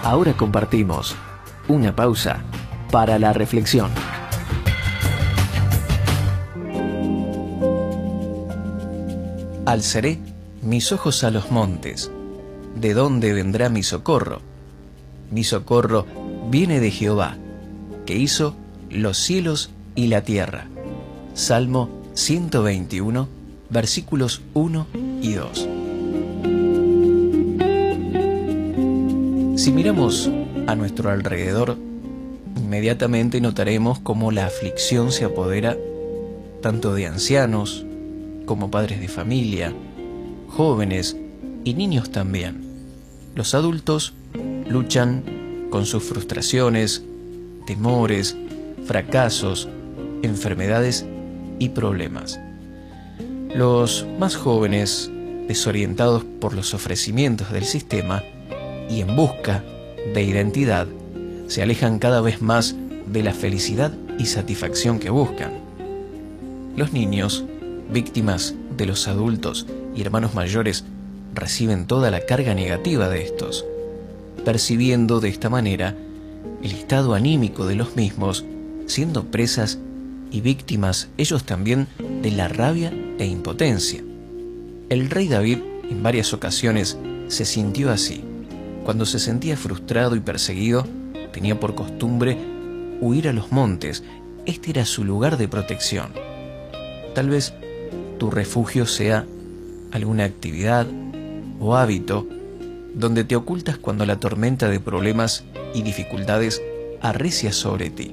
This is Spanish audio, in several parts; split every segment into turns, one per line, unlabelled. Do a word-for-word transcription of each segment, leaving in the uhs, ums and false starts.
Ahora compartimos una pausa para la reflexión. Alzaré mis ojos a los montes. ¿De dónde vendrá mi socorro? Mi socorro viene de Jehová, que hizo los cielos y la tierra. Salmo ciento veintiuno, versículos uno y dos. Si miramos a nuestro alrededor, inmediatamente notaremos cómo la aflicción se apodera tanto de ancianos como padres de familia, jóvenes y niños también. Los adultos luchan con sus frustraciones, temores, fracasos, enfermedades y problemas. Los más jóvenes, desorientados por los ofrecimientos del sistema y en busca de identidad, se alejan cada vez más de la felicidad y satisfacción que buscan. Los niños, víctimas de los adultos y hermanos mayores, reciben toda la carga negativa de estos, percibiendo de esta manera el estado anímico de los mismos, siendo presas y víctimas ellos también de la rabia e impotencia. El rey David en varias ocasiones se sintió así. Cuando se sentía frustrado y perseguido, tenía por costumbre huir a los montes. Este era su lugar de protección. Tal vez tu refugio sea alguna actividad o hábito donde te ocultas cuando la tormenta de problemas y dificultades arrecia sobre ti.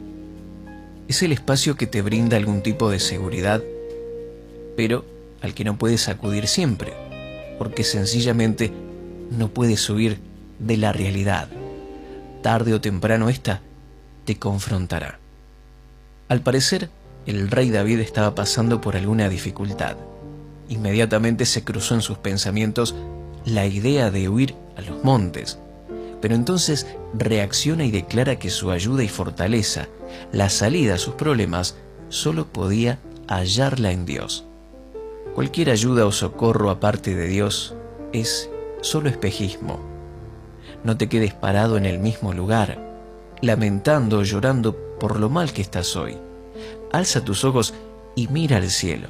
Es el espacio que te brinda algún tipo de seguridad, pero al que no puedes acudir siempre, porque sencillamente no puedes huir de la realidad. Tarde o temprano esta te confrontará. Al parecer, el rey David estaba pasando por alguna dificultad. Inmediatamente se cruzó en sus pensamientos la idea de huir a los montes, pero entonces reacciona y declara que su ayuda y fortaleza, la salida a sus problemas, solo podía hallarla en Dios. Cualquier ayuda o socorro aparte de Dios es solo espejismo. No te quedes parado en el mismo lugar, lamentando o llorando por lo mal que estás hoy. Alza tus ojos y mira al cielo.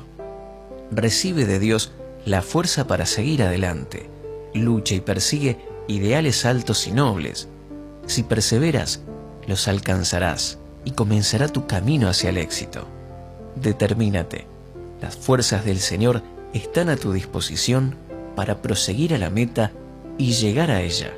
Recibe de Dios la fuerza para seguir adelante. Lucha y persigue ideales altos y nobles. Si perseveras, los alcanzarás y comenzará tu camino hacia el éxito. Determínate. Las fuerzas del Señor están a tu disposición para proseguir a la meta y llegar a ella.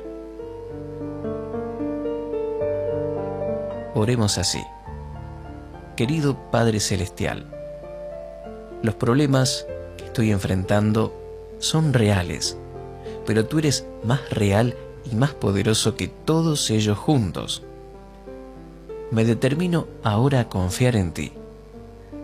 Oremos así. Querido Padre Celestial, los problemas que estoy enfrentando son reales, pero tú eres más real y más poderoso que todos ellos juntos. Me determino ahora a confiar en ti,